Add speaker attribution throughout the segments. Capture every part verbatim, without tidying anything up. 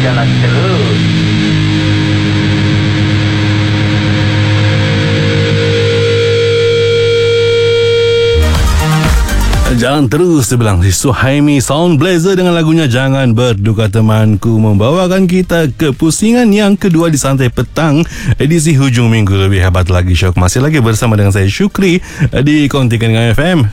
Speaker 1: jalan terus.
Speaker 2: Jalan terus dia bilang si Suhaimi Sound Blazer dengan lagunya Jangan Berduka Temanku, membawakan kita ke pusingan yang kedua di Santai Petang edisi hujung minggu lebih hebat lagi Syok. Masih lagi bersama dengan saya Syukri di Kontikan F M.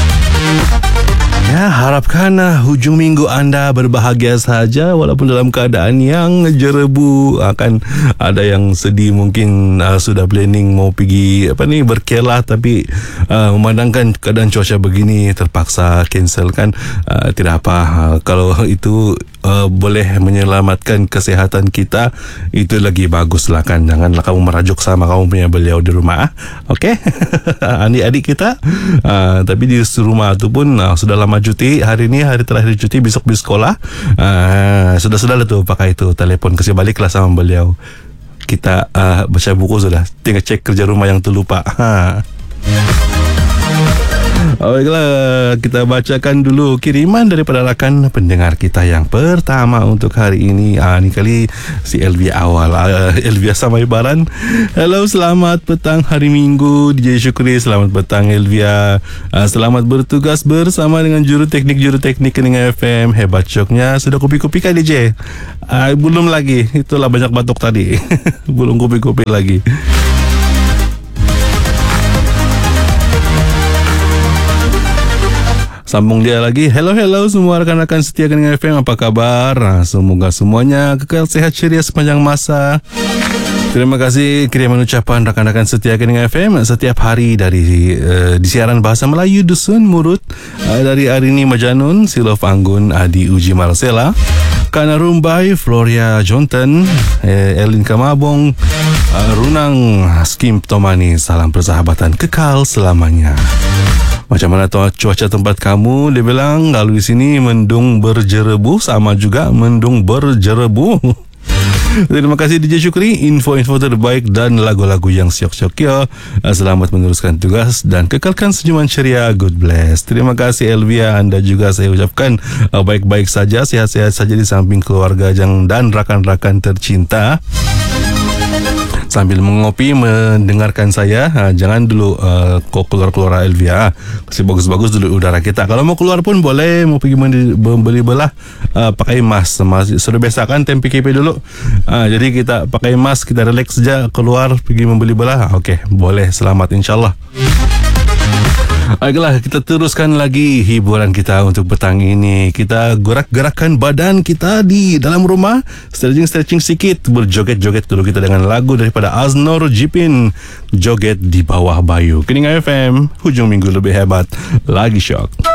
Speaker 2: Ya, harapkan uh, hujung minggu anda berbahagia saja walaupun dalam keadaan yang jerebu. Akan ada yang sedih mungkin uh, sudah planning mau pergi apa ni berkelah, tapi uh, memandangkan keadaan cuaca begini terpaksa cancel kan. Uh, tidak apa, uh, kalau itu uh, boleh menyelamatkan kesihatan kita, itu lagi bagus lah kan. Janganlah kamu merajuk sama kamu punya beliau di rumah. Okey. Adik-adik kita uh, tapi di rumah tu pun uh, sudah lama cuti. Hari ni hari terakhir cuti, besok di sekolah. uh, Sudah-sudah lah tu pakai itu telefon, kasih balik lah sama beliau. Kita uh, baca buku sudah, tinggal cek kerja rumah yang terlupa. ha. Baiklah, kita bacakan dulu kiriman daripada rakan pendengar kita yang pertama untuk hari ini. Ah, ni kali si Elvia awal. Ah, Elvia sama Ibaran. Hello, selamat petang hari Minggu D J Syukri. Selamat petang Elvia. Ah, selamat bertugas bersama dengan juru teknik-juru teknik Keningan F M. Hebat Syoknya. Sudah kopi-kopi kan D J? Ah, belum lagi. Itulah banyak batuk tadi. Belum kopi-kopi lagi. Sambung dia lagi. Hello, hello semua rakan-rakan setia Keningan F M. Apa kabar? Semoga semuanya kekal sehat ceria sepanjang masa. Terima kasih kiriman ucapan rakan-rakan setia Keningan F M setiap hari dari uh, di siaran bahasa Melayu Dusun Murut, uh, dari Arini Majanun, Silof Anggun, Adi Uji Marcela, Kana Rumbai, Floria Jonten, eh, Elin Kamabong, uh, Runang Skim Tomani. Salam persahabatan kekal selamanya. Macam mana tuh cuaca tempat kamu? Dia bilang kalau di sini mendung berjerebu, sama juga mendung berjerebu. Terima kasih D J Syukri, info-info terbaik dan lagu-lagu yang syok-syok ya. Selamat meneruskan tugas dan kekalkan senyuman ceria. God bless. Terima kasih Elvia, anda juga saya ucapkan baik-baik saja, sehat-sehat saja di samping keluarga dan rakan-rakan tercinta. Sambil mengopi mendengarkan saya, ha, jangan dulu uh, kok keluar-keluar Elvia. Kasih bagus-bagus dulu udara kita. Kalau mau keluar pun boleh, mau pergi membeli belah, uh, pakai mask. Mas, sudah biasa kan tem P K P dulu. Uh, jadi kita pakai mask, kita relax saja, keluar pergi membeli belah. Okey, boleh, selamat insyaAllah. Baiklah, kita teruskan lagi hiburan kita untuk petang ini. Kita gerak-gerakkan badan kita di dalam rumah, stretching-stretching sikit, berjoget-joget dulu kita dengan lagu daripada Aznur Jipin, Joget di Bawah Bayu. Keningan F M, hujung minggu lebih hebat lagi syok.